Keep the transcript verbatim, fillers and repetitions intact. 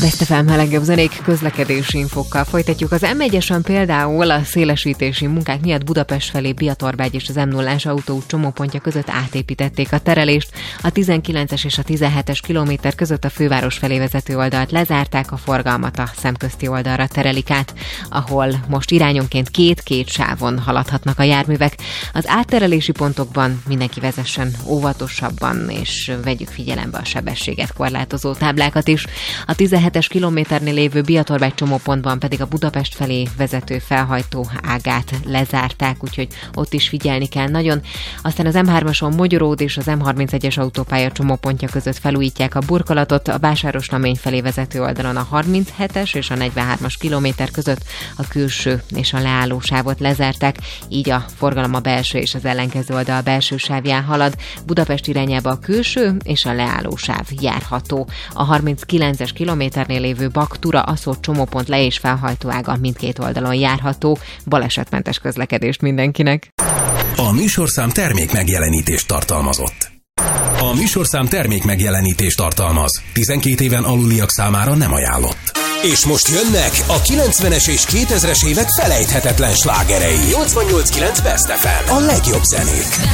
Best ef em a legjobb zenék közlekedési infókkal folytatjuk. Az em egyesen például a szélesítési munkák miatt Budapest felé Biatorbágy és az em nullás autóút csomópontja között átépítették a terelést. A tizenkilences és a tizenhetes kilométer között a főváros felé vezető oldalt lezárták, a forgalmat a szemközti oldalra terelik át, ahol most irányonként két-két sávon haladhatnak a járművek. Az átterelési pontokban mindenki vezessen óvatosabban, és vegyük figyelembe a sebességet korlátozó táblákat is. A tizenhetes kilométernél lévő Biatorbágy csomópontban pedig a Budapest felé vezető felhajtó ágát lezárták, úgyhogy ott is figyelni kell nagyon. Aztán az em hármason Mogyoród és az em harmincegyes autópálya csomópontja között felújítják a burkolatot, a Vásárosnamény felé vezető oldalon a harminchetes és a negyvenhármas kilométer között a külső és a leállósávot lezárták, így a forgalom a belső és az ellenkező oldal belső sávján halad. Budapest irányába a külső és a leállósáv járható. A harminckilences kilométernél lévő Bak-Tura-Aszód csomópont le- és felhajtóága mindkét oldalon járható. Balesetmentes közlekedést mindenkinek! A műsorszám termék megjelenítést tartalmazott. A műsorszám termék megjelenítést tartalmaz. tizenkét éven aluliak számára nem ajánlott. És most jönnek a kilencvenes és kétezres évek felejthetetlen slágerei. nyolcvannyolc kilenc Best ef em. A legjobb zenék.